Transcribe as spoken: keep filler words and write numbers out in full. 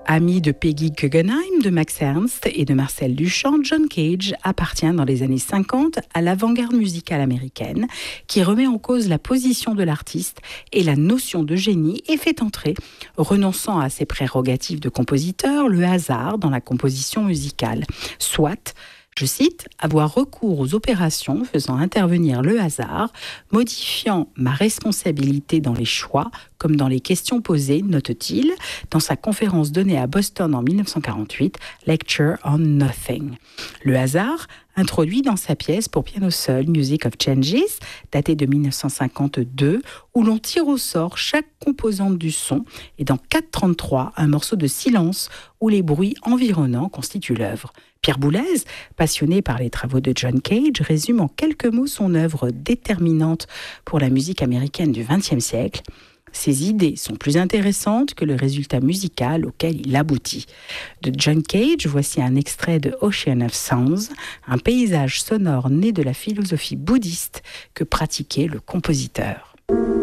Ami de Peggy Guggenheim, de Max Ernst et de Marcel Duchamp, John Cage appartient dans les années cinquante à l'avant-garde musicale américaine qui remet en cause la position de l'artiste et la notion de génie et fait entrer, renonçant à ses prérogatives de compositeur, le hasard dans la composition musicale. Soit, je cite, avoir recours aux opérations faisant intervenir le hasard, modifiant ma responsabilité dans les choix comme dans les questions posées, note-t-il, dans sa conférence donnée à Boston en dix-neuf cent quarante-huit, Lecture on Nothing. Le hasard, introduit dans sa pièce pour piano seul, Music of Changes, datée de dix-neuf cent cinquante-deux, où l'on tire au sort chaque composante du son, et dans quatre trente-trois, un morceau de silence où les bruits environnants constituent l'œuvre. Pierre Boulez, passionné par les travaux de John Cage, résume en quelques mots son œuvre déterminante pour la musique américaine du vingtième siècle. Ses idées sont plus intéressantes que le résultat musical auquel il aboutit. De John Cage, voici un extrait de Ocean of Sounds, un paysage sonore né de la philosophie bouddhiste que pratiquait le compositeur.